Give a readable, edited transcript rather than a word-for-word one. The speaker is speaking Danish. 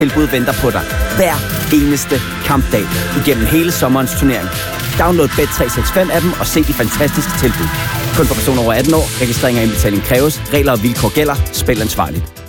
tilbud venter på dig hver eneste kampdag igennem hele sommerens turnering. Download Bet365-appen og se de fantastiske tilbud. Kun for personer over 18 år. Registrering og indbetaling kræves. Regler og vilkår gælder. Spil ansvarligt.